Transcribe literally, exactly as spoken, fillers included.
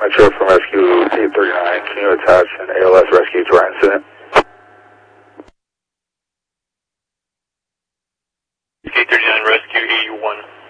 Metro from Rescue eight thirty-nine, can you attach an A L S rescue to our incident? eight thirty-nine Rescue eighty-one.